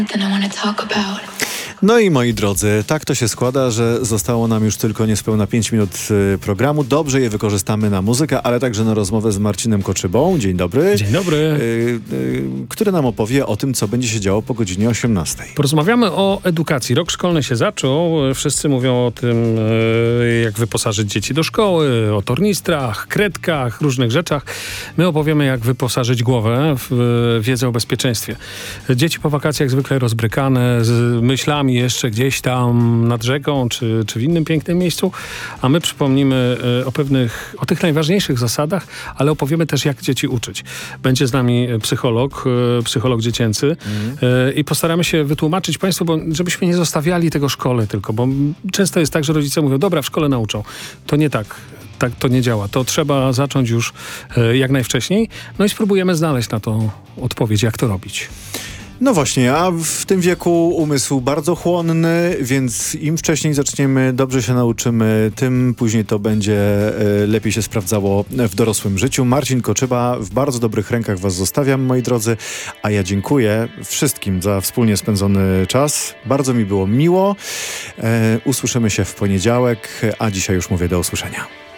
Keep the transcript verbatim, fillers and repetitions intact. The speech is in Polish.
No i moi drodzy, tak to się składa, że zostało nam już tylko niespełna pięć minut y, programu. Dobrze je wykorzystamy na muzykę, ale także na rozmowę z Marcinem Koczybą. Dzień dobry. Dzień dobry. Y, y, który nam opowie o tym, co będzie się działo po godzinie osiemnastej. Porozmawiamy o edukacji. Rok szkolny się zaczął. Wszyscy mówią o tym, y, jak wyposażyć dzieci do szkoły, o tornistrach, kredkach, różnych rzeczach. My opowiemy, jak wyposażyć głowę w y, wiedzę o bezpieczeństwie. Dzieci po wakacjach zwykle rozbrykane, z myślami jeszcze gdzieś tam nad rzeką, czy, czy w innym pięknym miejscu, a my przypomnimy y, o pewnych, o tych najważniejszych zasadach, ale opowiemy też, jak dzieci uczyć. Będzie z nami psycholog, y, psycholog dziecięcy mm. y, i postaramy się wytłumaczyć Państwu, bo, żebyśmy nie zostawiali tego szkole tylko, bo często jest tak, że rodzice mówią, dobra, w szkole nauczą. To nie tak. Tak to nie działa. To trzeba zacząć już y, jak najwcześniej. No i spróbujemy znaleźć na to odpowiedź, jak to robić. No właśnie, a w tym wieku umysł bardzo chłonny, więc im wcześniej zaczniemy, dobrze się nauczymy, tym później to będzie e, lepiej się sprawdzało w dorosłym życiu. Marcin Koczyba, w bardzo dobrych rękach was zostawiam, moi drodzy, a ja dziękuję wszystkim za wspólnie spędzony czas. Bardzo mi było miło. E, usłyszymy się w poniedziałek, a dzisiaj już mówię do usłyszenia.